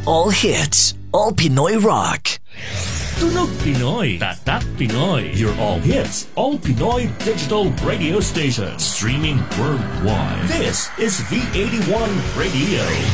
All hits, all Pinoy rock. Tunog Pinoy, Tatak Pinoy, your all hits, all Pinoy digital radio station, streaming worldwide. This is V81 Radio.